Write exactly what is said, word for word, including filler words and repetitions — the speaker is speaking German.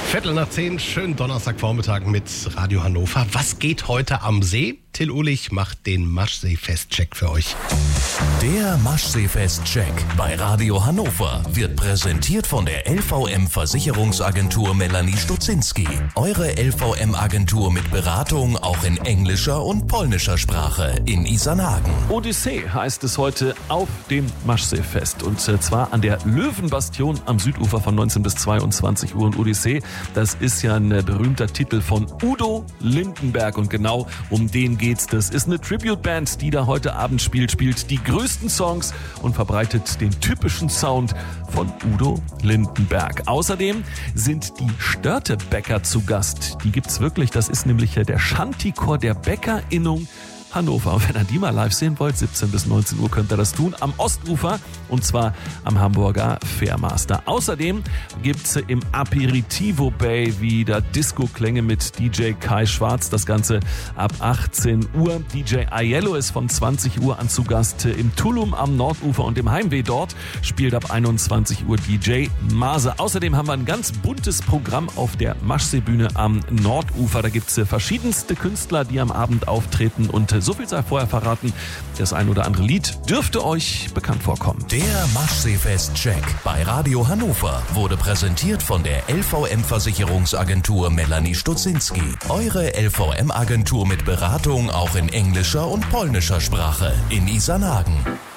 Viertel nach zehn, schönen Donnerstagvormittag mit Radio Hannover. Was geht heute am See? Till Ulich macht den Maschsee-Fest-Check für euch. Der Maschsee-Fest-Check bei Radio Hannover wird präsentiert von der L V M-Versicherungsagentur Melanie Stutzinski. Eure L V M-Agentur mit Beratung auch in englischer und polnischer Sprache in Isernhagen. Odyssee heißt es heute auf dem Maschsee-Fest. Und zwar an der Löwenbastion am Südufer von neunzehn bis zweiundzwanzig Uhr. Und Odyssee, das ist ja ein berühmter Titel von Udo Lindenberg. Und genau um den geht's. Das ist eine Tribute-Band, die da heute Abend spielt, spielt die größten Songs und verbreitet den typischen Sound von Udo Lindenberg. Außerdem sind die Störtebäcker zu Gast. Die gibt's wirklich. Das ist nämlich der Shanty-Chor der Bäckerinnung Hannover. Und wenn ihr die mal live sehen wollt, siebzehn bis neunzehn Uhr könnt ihr das tun am Ostufer und zwar am Hamburger Fairmaster. Außerdem gibt's im Aperitivo Bay wieder Disco-Klänge mit D J Kai Schwarz. Das Ganze ab achtzehn Uhr. D J Aiello ist von zwanzig Uhr an zu Gast im Tulum am Nordufer und im Heimweh dort spielt ab einundzwanzig Uhr D J Mase. Außerdem haben wir ein ganz buntes Programm auf der Maschseebühne am Nordufer. Da gibt's verschiedenste Künstler, die am Abend auftreten und so viel sei vorher verraten, das ein oder andere Lied dürfte euch bekannt vorkommen. Der Maschsee-Fest-Check bei Radio Hannover wurde präsentiert von der L V M-Versicherungsagentur Melanie Stutzinski. Eure L V M-Agentur mit Beratung auch in englischer und polnischer Sprache in Isernhagen.